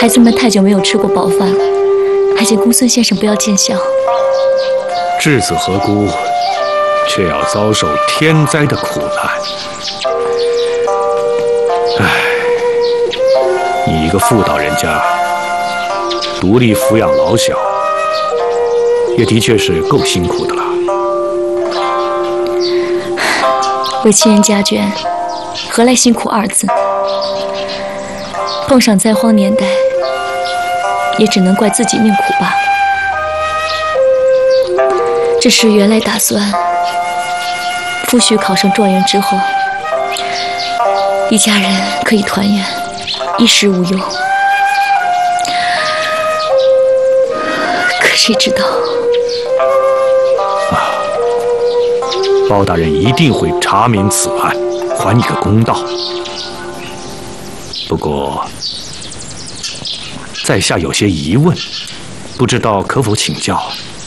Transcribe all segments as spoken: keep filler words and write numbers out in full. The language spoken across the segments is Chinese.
孩子们太久没有吃过饱饭了，还请公孙先生不要见笑。 稚子何辜，却要遭受天灾的苦难。唉，你一个妇道人家，独立抚养老小，也的确是够辛苦的了。 为亲人家眷，何来辛苦二字？碰上灾荒年代，也只能怪自己命苦罢了。这是原来打算，夫婿考上状元之后，一家人可以团圆，衣食无忧。可谁知道？ 啊，包大人一定会查明此案，还你个公道。不过，在下有些疑问，不知道可否请教？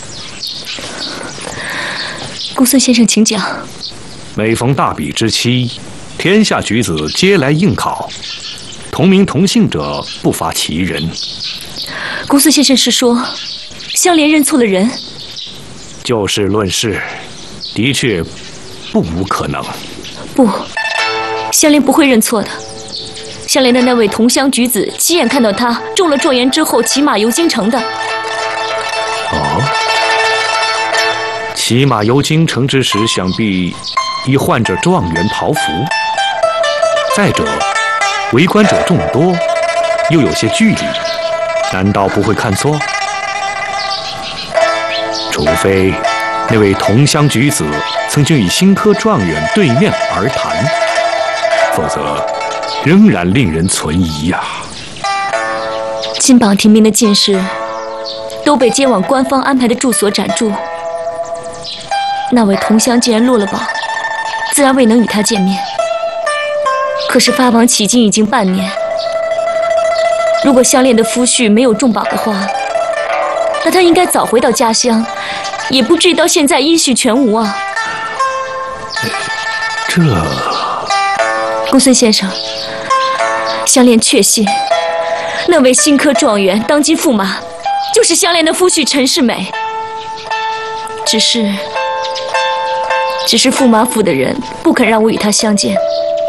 公孙先生，请讲。 每逢大比之期，天下举子皆来应考，同名同姓者不乏其人。 公孙先生是说，香莲认错了人？ 就事论事，的确不无可能。 不，香莲不会认错的。香莲的那位同乡举子，亲眼看到他中了状元之后骑马游京城的。 哦，骑马游京城之时，想必已换着状元袍服。再者，围观者众多，又有些距离，难道不会看错？除非那位同乡举子曾经与新科状元对面而谈，否则仍然令人存疑呀。 金榜题名的进士都被监往官方安排的住所暂住，那位同乡既然落了榜，自然未能与他见面。可是发榜迄今已经半年，如果香莲的夫婿没有中榜的话，那他应该早回到家乡，也不至于到现在音讯全无啊。 这…… 公孙先生，香莲确信那位新科状元当今驸马就是香莲的夫婿陈世美，只是只是驸马府的人不肯让我与他相见。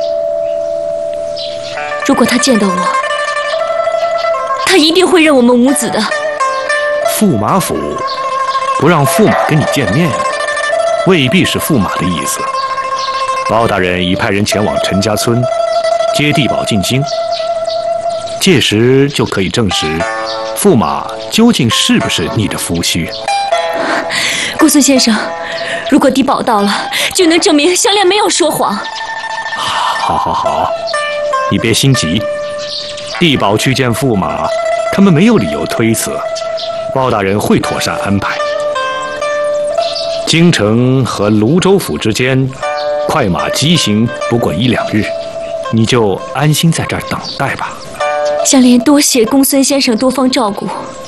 如果他见到我，他一定会认我们母子的。 驸马府不让驸马跟你见面，未必是驸马的意思。包大人已派人前往陈家村接地保进京，届时就可以证实驸马究竟是不是你的夫婿。 公孙先生，如果地保到了，就能证明香莲没有说谎。 好好好，你别心急，地保去见驸马，他们没有理由推辞，包大人会妥善安排。京城和泸州府之间快马疾行不过一两日，你就安心在这儿等待吧。 香莲多谢公孙先生多方照顾，